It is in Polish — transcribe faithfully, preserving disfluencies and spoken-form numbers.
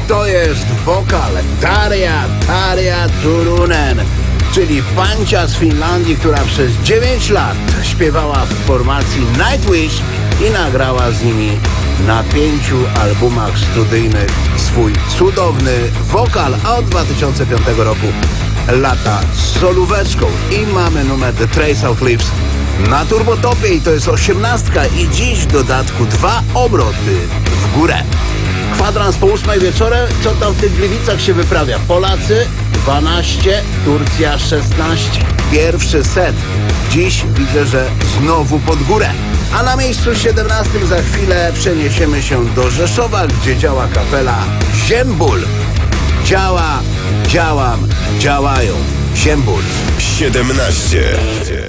to jest wokal Tarja Tarja Turunen, czyli pancia z Finlandii, która przez dziewięć lat śpiewała w formacji Nightwish i nagrała z nimi na pięciu albumach studyjnych swój cudowny wokal, a od dwa tysiące piątego roku lata z solóweczką i mamy numer The Trace of Leaves na turbotopie i to jest osiemnastka i dziś w dodatku dwa obroty w górę. Kwadrans po ósmej wieczorem, co tam w tych Gliwicach się wyprawia? Polacy dwanaście, Turcja szesnaście. Pierwszy set. Dziś widzę, że znowu pod górę. A na miejscu siedemnastym za chwilę przeniesiemy się do Rzeszowa, gdzie działa kapela Ziembul. Działa, działam, działają. Ziembul. siedemnaście.